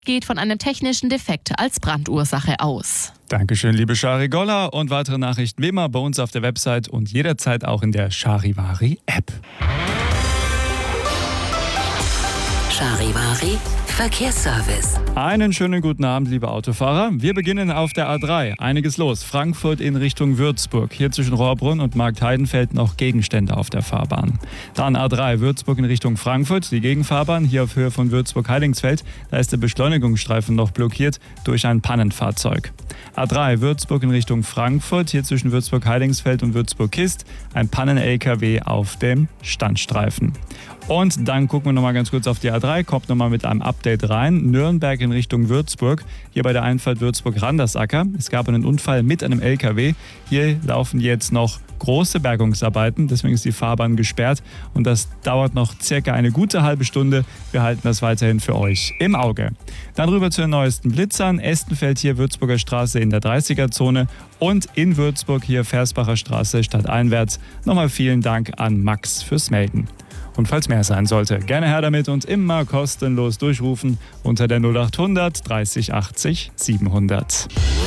geht von einem technischen Defekt als Brandursache aus. Dankeschön, liebe Shari Golla. Und weitere Nachrichten wie immer bei uns auf der Website und jederzeit auch in der Charivari-App. Charivari Verkehrsservice. Einen schönen guten Abend, liebe Autofahrer. Wir beginnen auf der A3. Einiges los. Frankfurt in Richtung Würzburg. Hier zwischen Rohrbrunn und Marktheidenfeld noch Gegenstände auf der Fahrbahn. Dann A3 Würzburg in Richtung Frankfurt. Die Gegenfahrbahn hier auf Höhe von Würzburg-Heidingsfeld. Da ist der Beschleunigungsstreifen noch blockiert durch ein Pannenfahrzeug. A3 Würzburg in Richtung Frankfurt. Hier zwischen Würzburg-Heidingsfeld und Würzburg-Kist. Ein Pannen-LKW auf dem Standstreifen. Und dann gucken wir nochmal ganz kurz auf die A3, kommt nochmal mit einem Update rein. Nürnberg in Richtung Würzburg, hier bei der Einfahrt Würzburg-Randersacker. Es gab einen Unfall mit einem LKW. Hier laufen jetzt noch große Bergungsarbeiten, deswegen ist die Fahrbahn gesperrt und das dauert noch circa eine gute halbe Stunde. Wir halten das weiterhin für euch im Auge. Dann rüber zu den neuesten Blitzern. Estenfeld hier Würzburger Straße in der 30er-Zone und in Würzburg hier Versbacher Straße stadteinwärts. Nochmal vielen Dank an Max fürs Melden. Und falls mehr sein sollte, gerne her damit und immer kostenlos durchrufen unter der 0800 30 80 700.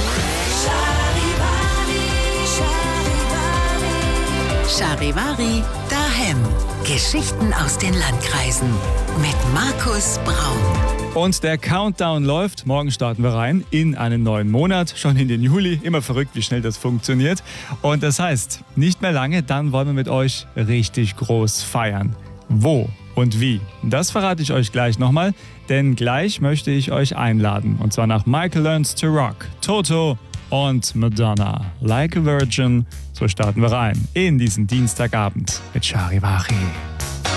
Charivari daheim. Geschichten aus den Landkreisen mit Markus Braun. Und der Countdown läuft. Morgen starten wir rein in einen neuen Monat, schon in den Juli. Immer verrückt, wie schnell das funktioniert. Und das heißt, nicht mehr lange, dann wollen wir mit euch richtig groß feiern. Wo und wie? Das verrate ich euch gleich nochmal, denn gleich möchte ich euch einladen. Und zwar nach Michael Learns to Rock, Toto und Madonna. Like a Virgin. So starten wir rein in diesen Dienstagabend mit Charivari.